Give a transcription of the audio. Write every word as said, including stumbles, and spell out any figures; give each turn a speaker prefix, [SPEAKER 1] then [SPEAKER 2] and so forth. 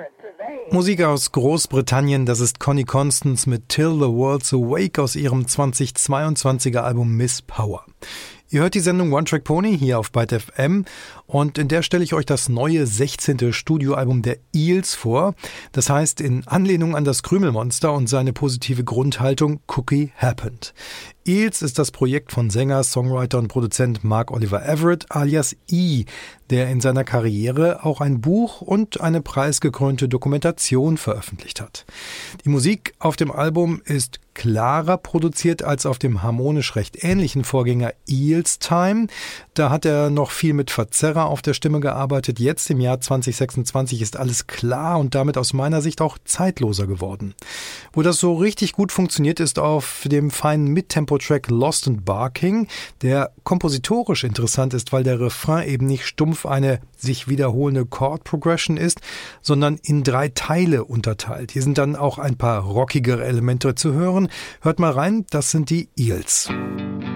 [SPEAKER 1] Musik aus Großbritannien, das ist Connie Constance mit Till the World's Awake aus ihrem zweitausendzweiundzwanziger Album Miss Power. Ihr hört die Sendung One Track Pony hier auf Byte F M und in der stelle ich euch das neue sechzehnte Studioalbum der Eels vor. Das heißt in Anlehnung an das Krümelmonster und seine positive Grundhaltung Cookie Happened. Eels ist das Projekt von Sänger, Songwriter und Produzent Mark Oliver Everett alias E., der in seiner Karriere auch ein Buch und eine preisgekrönte Dokumentation veröffentlicht hat. Die Musik auf dem Album ist klarer produziert als auf dem harmonisch recht ähnlichen Vorgänger Eels Time. Da hat er noch viel mit Verzerrer auf der Stimme gearbeitet. Jetzt im Jahr zwanzig sechsundzwanzig ist alles klar und damit aus meiner Sicht auch zeitloser geworden. Wo das so richtig gut funktioniert, ist auf dem feinen Mittempo-Track Lost and Barking, der kompositorisch interessant ist, weil der Refrain eben nicht stumpf eine sich wiederholende Chord-Progression ist, sondern in drei Teile unterteilt. Hier sind dann auch ein paar rockigere Elemente zu hören. Hört mal rein, das sind die Eels.